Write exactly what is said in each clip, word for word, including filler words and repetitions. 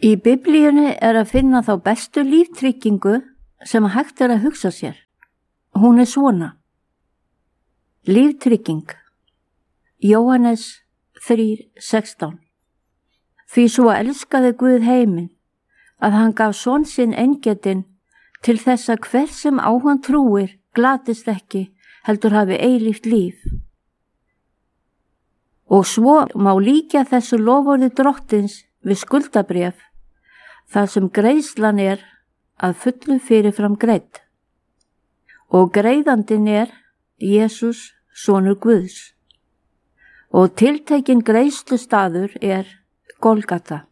Í Biblíunni er að finna þá bestu líftryggingu sem hægt er að hugsa sér. Hún er svona. Líftrygging. Jóhannes þrjú sextán. Því svo elskaði Guð heiminn að hann gaf son sinn eingetinn til þess að hver sem á hann trúir glatist ekki heldur hafi eilíft líf. Og svo má líkja þessu loforði drottins við skuldabréf, þar sem greiðslan er að fullu fyrirfram greidd. Og greiðandinn er Jesús, sonur Guðs. Og tiltekinn greiðslustaður er Golgata.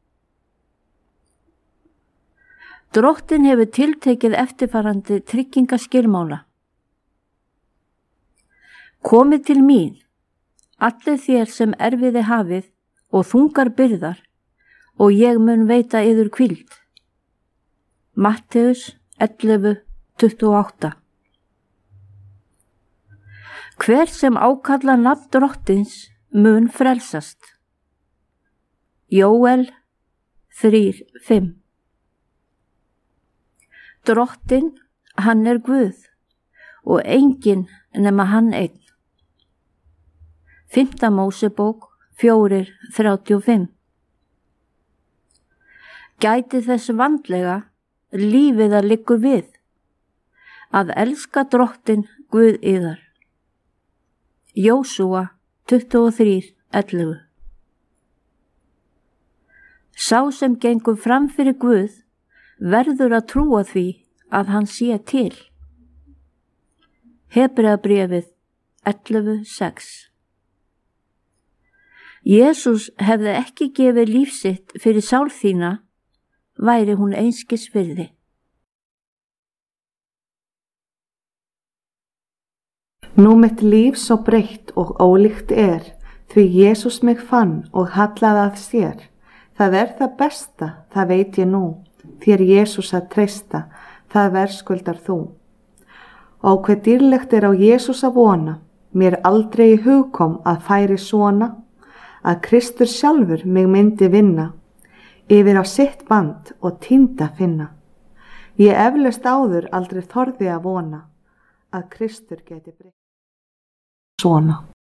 Drottinn hefur tiltekið eftirfarandi tryggingaskilmála. Komið til mín, allir þér sem erfiði hafið og þungar byrðar, og ég mun veita yður hvíld. Matteus ellefu tuttugu og átta. Hver sem ákalla nafn Drottins mun frelsast. Jóel þrjú fimm. Drottinn, hann er Guð og enginn nema hann einn. Fimmta Mósebók fjögur þrjátíu og fimm. Gæti þess vandlega lífið að liggur við, að elska Drottinn Guð yðar. Jósúa tuttugu og þrjú ellefu. Sá sem gengur fram fyrir Guð verður að trúa því að hann sé til. Hebreabréfið ellefu sex. Jesús hefði ekki gefið líf sitt fyrir sál þína, væri hún einskis virði. Nú mitt líf svo breytt og ólíkt er, því Jesús mig fann og hallaði að sér. Það er það besta, það veit ég nú, þér Jesús að treysta, það verðskuldar þú. Og hve dýrlegt er á Jesús að vona, mér aldrei í hug kom að færi svona, að Kristur sjálfur mig myndi vinna, yfir á sitt band og týnda finna. Ég eflaust áður aldrei þorði að vona, að Kristur geti breytt svona.